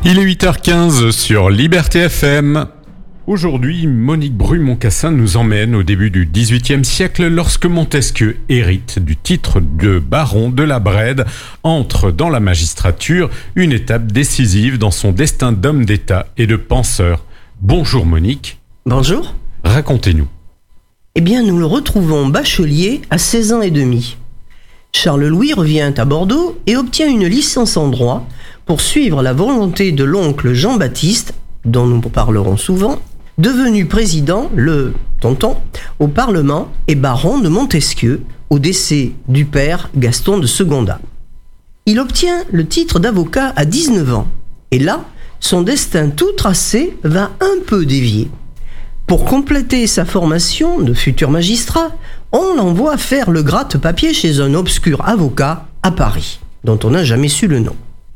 Il est 8h15 sur Liberté FM. Aujourd'hui, Monique Bru-Moncassin nous emmène au début du XVIIIe siècle lorsque Montesquieu hérite du titre de baron de la Brède, entre dans la magistrature, une étape décisive dans son destin d'homme d'État et de penseur. Bonjour Monique. Bonjour. Racontez-nous. Eh bien, nous le retrouvons bachelier à 16 ans et demi. Charles-Louis revient à Bordeaux et obtient une licence en droit pour suivre la volonté de l'oncle Jean-Baptiste, dont nous parlerons souvent, devenu président, le tonton, au Parlement et baron de Montesquieu, au décès du père Gaston de Secondat. Il obtient le titre d'avocat à 19 ans, et là, son destin tout tracé va un peu dévier. Pour compléter sa formation de futur magistrat, on l'envoie faire le gratte-papier chez un obscur avocat à Paris, dont on n'a jamais su le nom.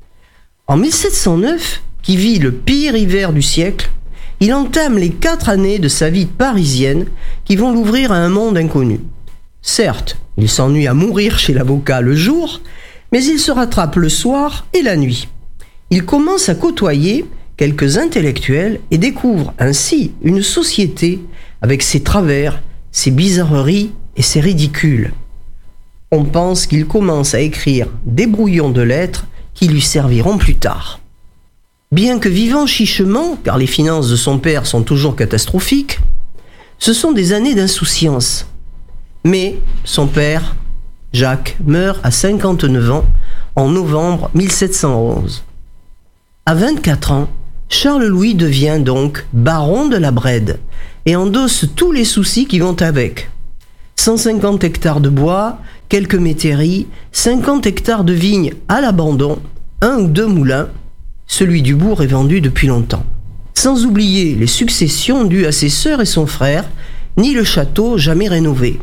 En 1709, qui vit le pire hiver du siècle, il entame les 4 années de sa vie parisienne qui vont l'ouvrir à un monde inconnu. Certes, il s'ennuie à mourir chez l'avocat le jour, mais il se rattrape le soir et la nuit. Il commence à côtoyer quelques intellectuels et découvre ainsi une société avec ses travers, ses bizarreries et ses ridicules. On pense qu'il commence à écrire des brouillons de lettres qui lui serviront plus tard. Bien que vivant chichement, car les finances de son père sont toujours catastrophiques, ce sont des années d'insouciance. Mais son père, Jacques, meurt à 59 ans en novembre 1711. À 24 ans, Charles-Louis devient donc baron de la Brède et endosse tous les soucis qui vont avec. 150 hectares de bois, quelques métairies, 50 hectares de vignes à l'abandon, 1 ou 2 moulins. Celui du bourg est vendu depuis longtemps. Sans oublier les successions dues à ses sœurs et son frère, ni le château jamais rénové.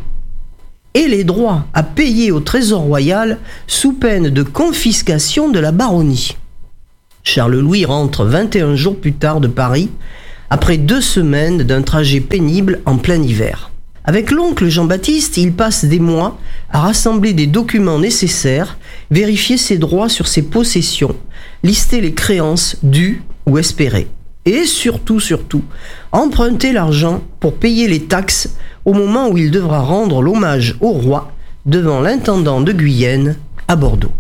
Et les droits à payer au trésor royal sous peine de confiscation de la baronnie. Charles-Louis rentre 21 jours plus tard de Paris, après 2 semaines d'un trajet pénible en plein hiver. Avec l'oncle Jean-Baptiste, il passe des mois à rassembler des documents nécessaires, vérifier ses droits sur ses possessions, lister les créances dues ou espérées. Et surtout, emprunter l'argent pour payer les taxes au moment où il devra rendre l'hommage au roi devant l'intendant de Guyenne à Bordeaux.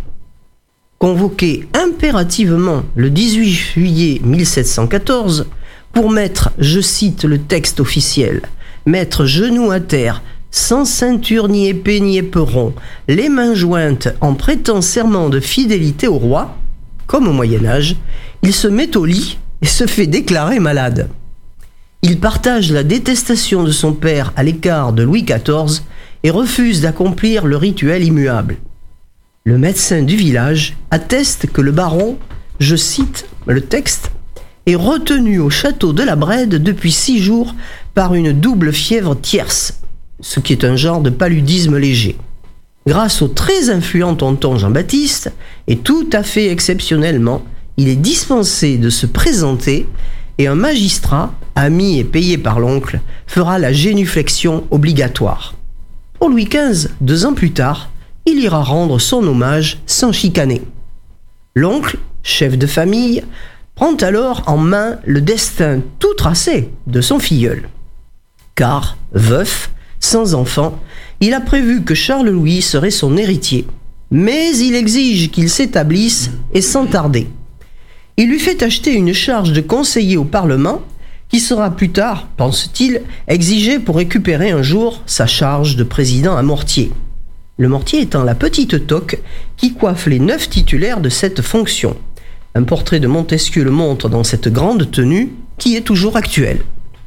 Convoqué impérativement le 18 juillet 1714 pour mettre, je cite le texte officiel, mettre genoux à terre, sans ceinture ni épée ni éperon, les mains jointes en prêtant serment de fidélité au roi, comme au Moyen-Âge, il se met au lit et se fait déclarer malade. Il partage la détestation de son père à l'écart de Louis XIV et refuse d'accomplir le rituel immuable. Le médecin du village atteste que le baron, je cite le texte, est retenu au château de la Brède depuis 6 jours par une double fièvre tierce, ce qui est un genre de paludisme léger. Grâce au très influent tonton Jean-Baptiste, et tout à fait exceptionnellement, il est dispensé de se présenter et un magistrat, ami et payé par l'oncle, fera la génuflexion obligatoire. Pour Louis XV, 2 ans plus tard, il ira rendre son hommage sans chicaner. L'oncle, chef de famille, prend alors en main le destin tout tracé de son filleul. Car, veuf, sans enfant, il a prévu que Charles-Louis serait son héritier. Mais il exige qu'il s'établisse et sans tarder. Il lui fait acheter une charge de conseiller au Parlement qui sera plus tard, pense-t-il, exigée pour récupérer un jour sa charge de président à Mortier. Le mortier étant la petite toque qui coiffe les 9 titulaires de cette fonction. Un portrait de Montesquieu le montre dans cette grande tenue qui est toujours actuelle.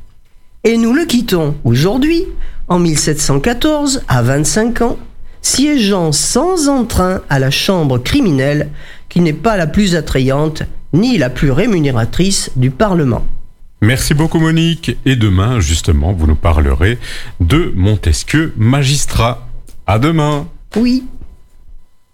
Et nous le quittons aujourd'hui, en 1714, à 25 ans, siégeant sans entrain à la chambre criminelle qui n'est pas la plus attrayante ni la plus rémunératrice du Parlement. Merci beaucoup Monique. Et demain, justement, vous nous parlerez de Montesquieu magistrat. À demain. Oui.